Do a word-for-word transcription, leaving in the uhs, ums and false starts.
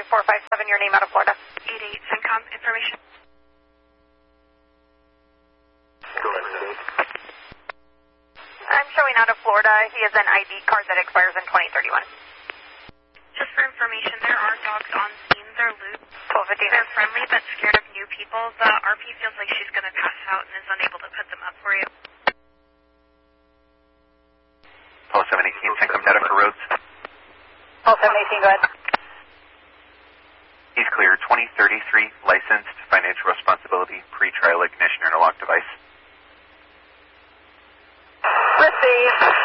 four five seven, your name out of Florida. eight eight, CENTCOM information. I'm showing out of Florida. He has an I D card that expires in twenty thirty-one. Just for information, there are dogs on scene. They're loose. twelve fifty. They're friendly but scared of new people. The R P feels like she's going to pass out and is unable to put them up for you. Pulse seven eighteen, CENTCOM data for roads. Pulse seven eighteen, go ahead. He's clear, twenty thirty-three, licensed, financial responsibility, pre-trial ignition interlock device. Receive.